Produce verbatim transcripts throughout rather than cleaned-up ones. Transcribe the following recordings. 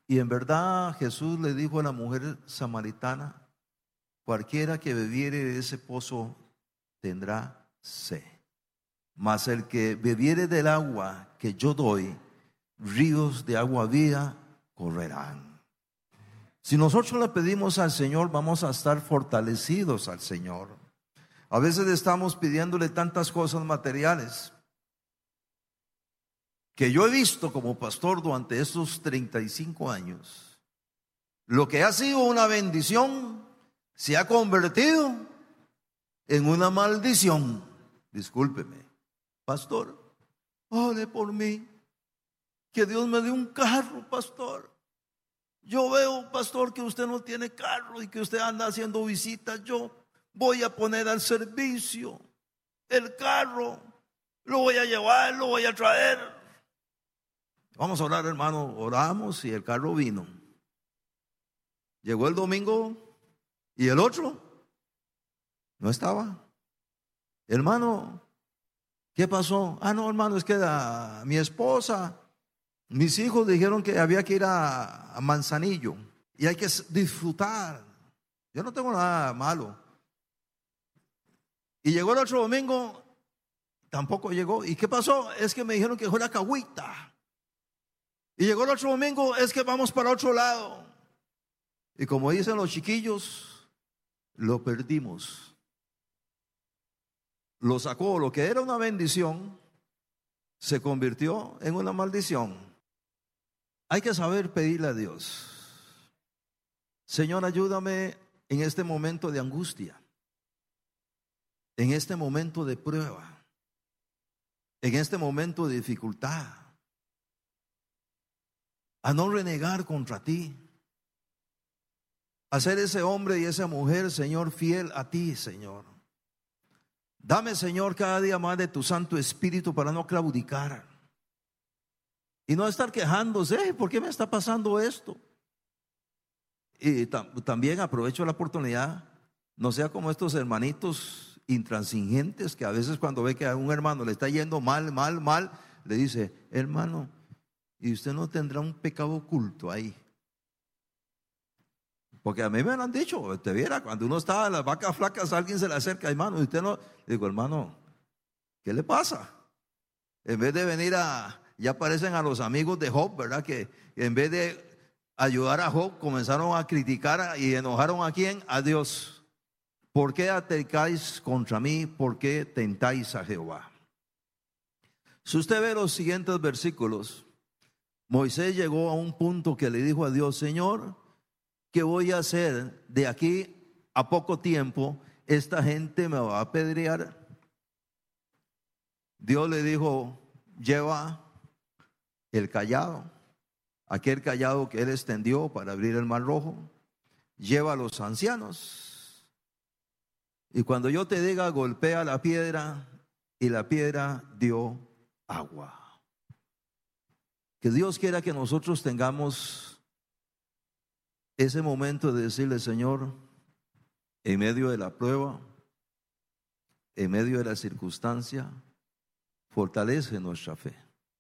Y en verdad Jesús le dijo a la mujer samaritana: cualquiera que bebiere de ese pozo tendrá sed, mas el que bebiere del agua que yo doy, ríos de agua viva correrán. Si nosotros le pedimos al Señor, vamos a estar fortalecidos al Señor. A veces estamos pidiéndole tantas cosas materiales que yo he visto como pastor durante estos treinta y cinco años. Lo que ha sido una bendición se ha convertido en una maldición. Discúlpeme, pastor, ore por mí, que Dios me dé un carro, pastor. Yo veo, pastor, que usted no tiene carro y que usted anda haciendo visitas. Yo voy a poner al servicio el carro, lo voy a llevar, lo voy a traer. Vamos a orar, hermano. Oramos y el carro vino. Llegó el domingo y el otro no estaba. Hermano, ¿qué pasó? Ah, no, hermano, es que la, mi esposa, mis hijos dijeron que había que ir a, a Manzanillo y hay que disfrutar. Yo no tengo nada malo. Y llegó el otro domingo, tampoco llegó. ¿Y qué pasó? Es que me dijeron que fuera Cahuita. Y llegó el otro domingo, es que vamos para otro lado. Y como dicen los chiquillos, lo perdimos. Lo sacó, lo que era una bendición, se convirtió en una maldición. Hay que saber pedirle a Dios: Señor, ayúdame en este momento de angustia, en este momento de prueba, en este momento de dificultad, a no renegar contra ti, a ser ese hombre y esa mujer, Señor, fiel a ti, Señor. Dame, Señor, cada día más de tu Santo Espíritu para no claudicar y no estar quejándose: ¿por qué me está pasando esto? Y tam- también aprovecho la oportunidad, no sea como estos hermanitos intransigentes que a veces cuando ve que a un hermano le está yendo mal, mal, mal, le dice: hermano, y usted no tendrá un pecado oculto ahí. Porque a mí me lo han dicho, usted viera, cuando uno está en las vacas flacas, alguien se le acerca: hermano, y usted no. Le digo: hermano, ¿qué le pasa? En vez de venir a, ya parecen a los amigos de Job, ¿verdad? Que en vez de ayudar a Job, comenzaron a criticar y enojaron a quién, a Dios. ¿Por qué atacáis contra mí? ¿Por qué tentáis a Jehová? Si usted ve los siguientes versículos, Moisés llegó a un punto que le dijo a Dios: Señor, ¿qué voy a hacer de aquí a poco tiempo? Esta gente me va a apedrear. Dios le dijo: lleva el cayado, aquel cayado que él extendió para abrir el mar rojo. Lleva a los ancianos, y cuando yo te diga, golpea la piedra, y la piedra dio agua. Que Dios quiera que nosotros tengamos ese momento de decirle: Señor, en medio de la prueba, en medio de la circunstancia, fortalece nuestra fe.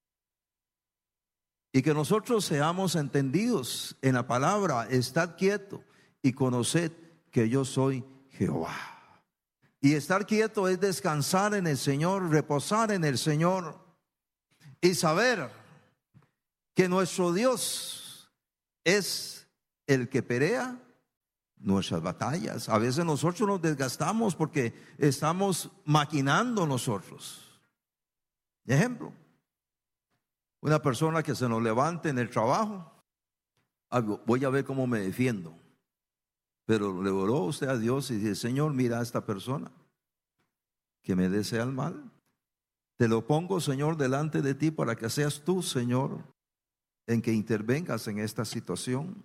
Y que nosotros seamos entendidos en la palabra: estad quieto y conoced que yo soy Jehová. Y estar quieto es descansar en el Señor, reposar en el Señor y saber que nuestro Dios es el que pelea nuestras batallas. A veces nosotros nos desgastamos porque estamos maquinando nosotros. Ejemplo, una persona que se nos levante en el trabajo: voy a ver cómo me defiendo. Pero le oró usted a Dios y dice: Señor, mira a esta persona que me desea el mal. Te lo pongo, Señor, delante de ti para que seas tú, Señor, en que intervengas en esta situación.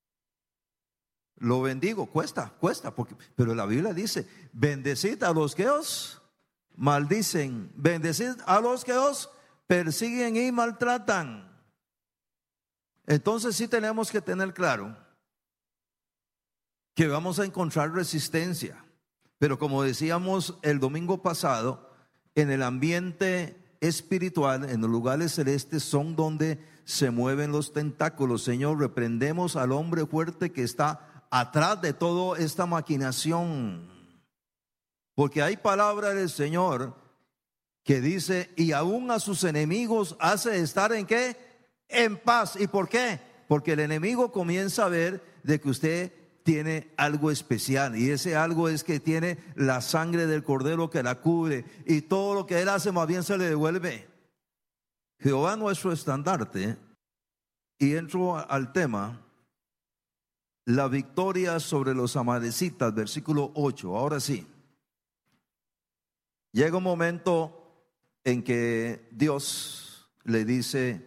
Lo bendigo, cuesta, cuesta, porque, pero la Biblia dice: bendecid a los que os maldicen, bendecid a los que os persiguen y maltratan. Entonces sí tenemos que tener claro que vamos a encontrar resistencia, pero como decíamos el domingo pasado, en el ambiente espiritual, en los lugares celestes, son donde se mueven los tentáculos. Señor, reprendemos al hombre fuerte que está atrás de toda esta maquinación. Porque hay palabra del Señor que dice, y aún a sus enemigos hace estar en ¿qué? En paz. ¿Y por qué? Porque el enemigo comienza a ver de que usted tiene algo especial, y ese algo es que tiene la sangre del cordero que la cubre, y todo lo que él hace más bien se le devuelve. Jehová nuestro estandarte. Y entro al tema, la victoria sobre los amalecitas, versículo ocho. Ahora sí, llega un momento en que Dios le dice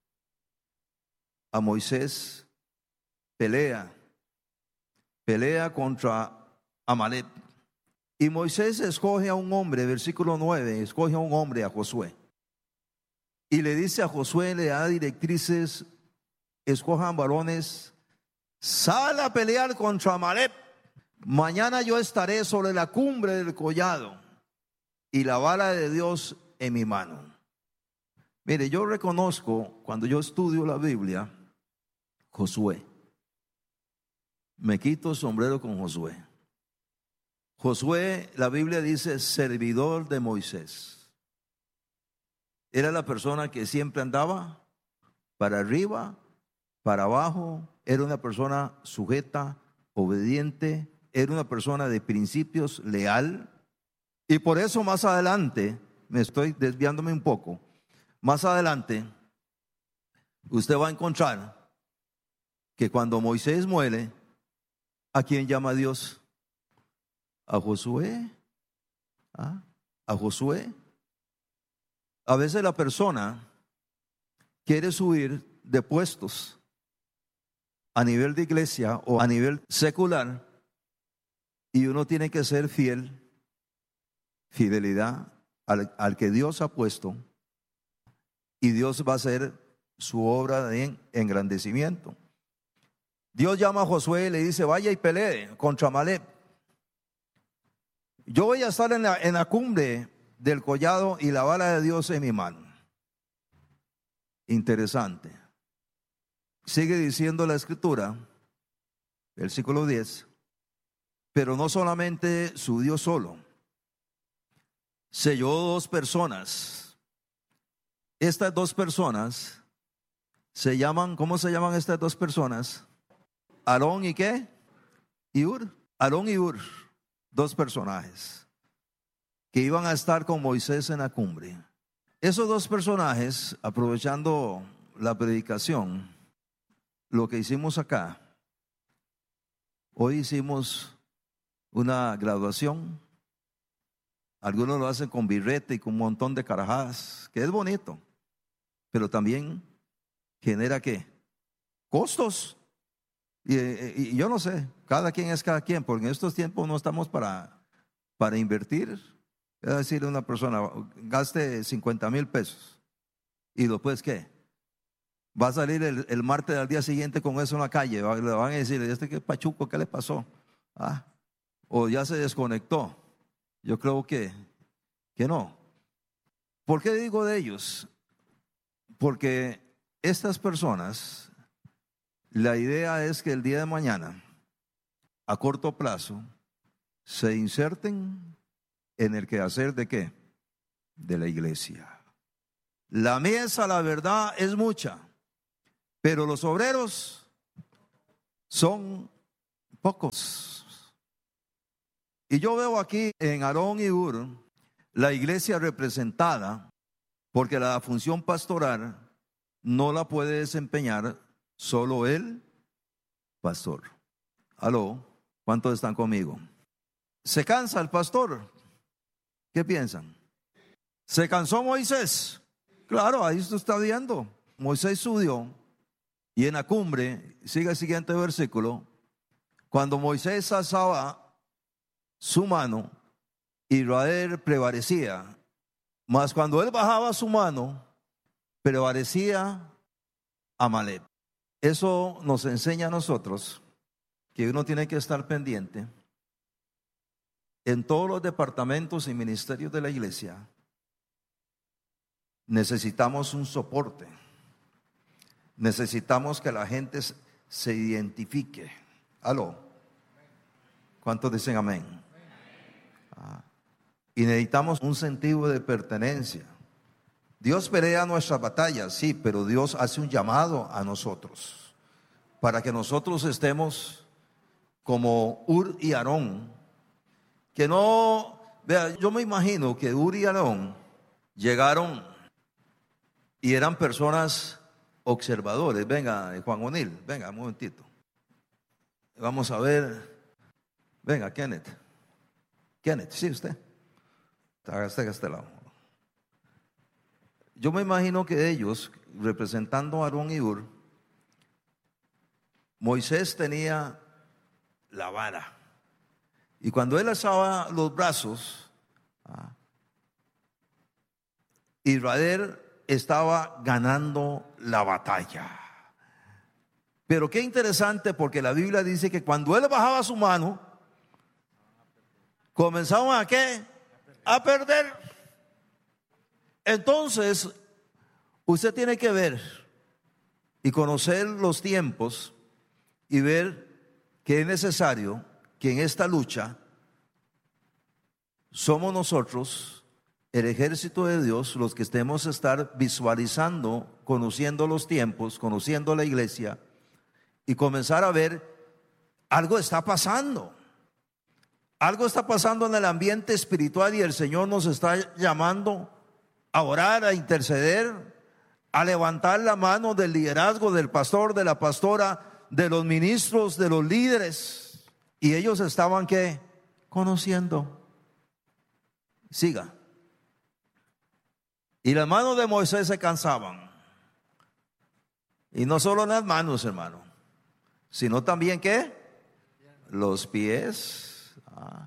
a Moisés, pelea pelea contra Amalek. Y Moisés escoge a un hombre, versículo nueve, escoge a un hombre, a Josué. Y le dice a Josué, le da directrices, escojan varones, sal a pelear contra Amalek. Mañana yo estaré sobre la cumbre del collado y la vara de Dios en mi mano. Mire, yo reconozco, cuando yo estudio la Biblia, Josué. Me quito el sombrero con Josué. Josué, la Biblia dice, servidor de Moisés. Era la persona que siempre andaba para arriba, para abajo. Era una persona sujeta, obediente. Era una persona de principios, leal. Y por eso más adelante, me estoy desviándome un poco, más adelante usted va a encontrar que cuando Moisés muere, ¿a quién llama Dios? A Josué. ¿Ah? A Josué. A veces la persona quiere subir de puestos a nivel de iglesia o a nivel secular, y uno tiene que ser fiel, fidelidad al, al que Dios ha puesto, y Dios va a hacer su obra de engrandecimiento. Dios llama a Josué y le dice, vaya y pelee contra Amalek. Yo voy a estar en la, en la cumbre del collado y la vara de Dios en mi mano. Interesante. Sigue diciendo la escritura, versículo diez, pero no solamente su Dios solo, selló dos personas. Estas dos personas se llaman, ¿cómo se llaman estas dos personas? Aarón y ¿qué? Y Hur. Aarón y Hur, dos personajes que iban a estar con Moisés en la cumbre. Esos dos personajes, aprovechando la predicación, lo que hicimos acá, hoy hicimos una graduación. Algunos lo hacen con birrete y con un montón de carajadas, que es bonito, pero también genera ¿qué? Costos. Y, y, y yo no sé, cada quien es cada quien, porque en estos tiempos no estamos para, para invertir. Es decir, una persona gaste cincuenta mil pesos y después ¿qué? Va a salir el, el martes al día siguiente con eso en la calle, le van a decir, ¿este qué pachuco, qué le pasó? ¿Ah? O ya se desconectó. Yo creo que, que no. ¿Por qué digo de ellos? Porque estas personas, la idea es que el día de mañana, a corto plazo, se inserten en el quehacer de ¿qué? De la iglesia. La mies, la verdad, es mucha, pero los obreros son pocos. Y yo veo aquí en Aarón y Hur la iglesia representada, porque la función pastoral no la puede desempeñar solo el pastor. ¿Aló? ¿Cuántos están conmigo? ¿Se cansa el pastor? ¿Qué piensan? ¿Se cansó Moisés? Claro, ahí se está viendo. Moisés subió y en la cumbre, sigue el siguiente versículo, cuando Moisés alzaba su mano, Israel prevalecía, mas cuando él bajaba su mano, prevalecía Amalek. Eso nos enseña a nosotros que uno tiene que estar pendiente en todos los departamentos y ministerios de la iglesia. Necesitamos un soporte. necesitamos que la gente se identifique. ¿Aló? ¿Cuántos dicen amén? Ah. Y necesitamos un sentido de pertenencia. Dios pelea nuestras batallas, sí, pero Dios hace un llamado a nosotros para que nosotros estemos como Ur y Aarón. Que no, vea, yo me imagino que Ur y Aarón llegaron y eran personas observadores. Venga, Juan O'Neill, venga, un momentito. Vamos a ver. Venga, Kenneth. Kenneth, sí, usted. Hágase a este lado. Yo me imagino que ellos, representando a Aarón y Ur, Moisés tenía la vara. Y cuando él alzaba los brazos, ah, Israel estaba ganando la batalla. Pero qué interesante, porque la Biblia dice que cuando él bajaba su mano, comenzaban a qué? A perder. Entonces, usted tiene que ver y conocer los tiempos y ver que es necesario que en esta lucha somos nosotros, el ejército de Dios, los que estemos a estar visualizando, conociendo los tiempos, conociendo la iglesia y comenzar a ver algo está pasando. Algo está pasando en el ambiente espiritual y el Señor nos está llamando a orar, a interceder, a levantar la mano del liderazgo, del pastor, de la pastora, de los ministros, de los líderes. Y ellos estaban ¿qué? Conociendo. Siga. Y las manos de Moisés se cansaban. Y no solo las manos, hermano, sino también ¿qué? Los pies. Ah.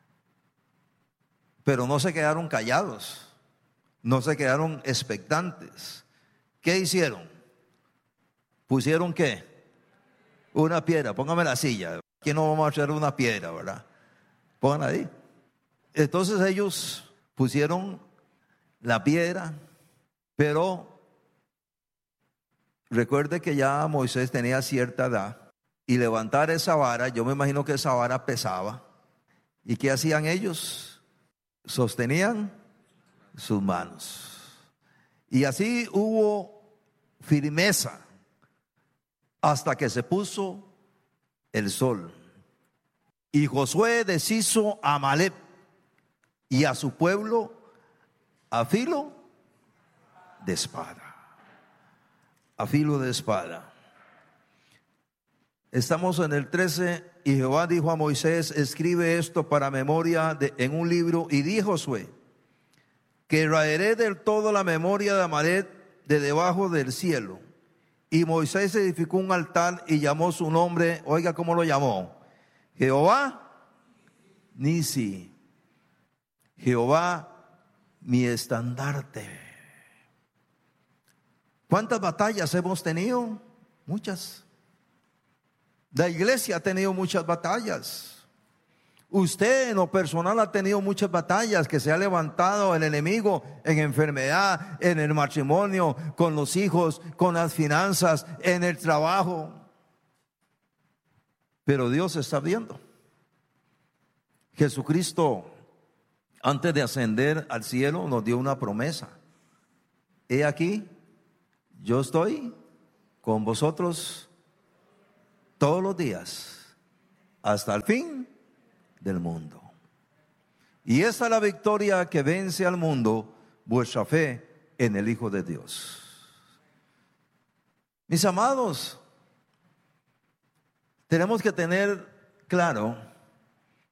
Pero no se quedaron callados, no se quedaron expectantes. ¿Qué hicieron? ¿Pusieron qué? Una piedra. Póngame la silla. Aquí no vamos a hacer una piedra, ¿verdad? Pónganla ahí. Entonces ellos pusieron la piedra, pero recuerde que ya Moisés tenía cierta edad y levantar esa vara, yo me imagino que esa vara pesaba. ¿Y qué hacían ellos? Sostenían sus manos. Y así hubo firmeza hasta que se puso el sol. Y Josué deshizo a Amalek y a su pueblo a filo de espada. A filo de espada. Estamos en el trece. Y Jehová dijo a Moisés: escribe esto para memoria de, en un libro. Y dijo Josué: que raeré del todo la memoria de Amalek de debajo del cielo. Y Moisés edificó un altar y llamó su nombre. Oiga cómo lo llamó: Jehová Nisi. Jehová mi estandarte. ¿Cuántas batallas hemos tenido? Muchas. La iglesia ha tenido muchas batallas. Usted en lo personal ha tenido muchas batallas, que se ha levantado el enemigo en enfermedad, en el matrimonio, con los hijos, con las finanzas, en el trabajo. Pero Dios está viendo. Jesucristo, antes de ascender al cielo, nos dio una promesa. He aquí, yo estoy con vosotros todos los días hasta el fin del mundo. Y esa es la victoria que vence al mundo, vuestra fe en el Hijo de Dios. Mis amados, tenemos que tener claro